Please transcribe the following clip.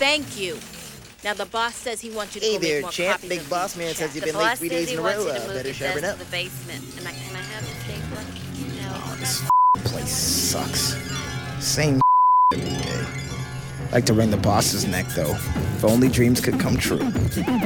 Thank you. Now the boss says he wants you to Hey go make there, more champ. copies Big of boss these man says checks. you've The been late boss 3 says days he in a wants row. you to move Better your sharpen desk up. to the basement. And can I have the stapler? No. This place sucks. Same every day. Like to wring the boss's neck, though. If only dreams could come true.